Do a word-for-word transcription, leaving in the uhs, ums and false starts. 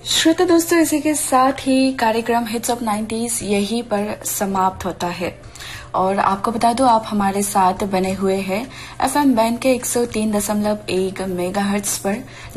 श्रोता दोस्तों, इसी के साथ ही कार्यक्रम हिट्स ऑफ नाइंटीज़ यहीं पर समाप्त होता है। और आपको बता दूं, आप हमारे साथ बने हुए हैं एफएम बैंड के एक सौ तीन दशमलव एक मेगाहर्ट्ज पर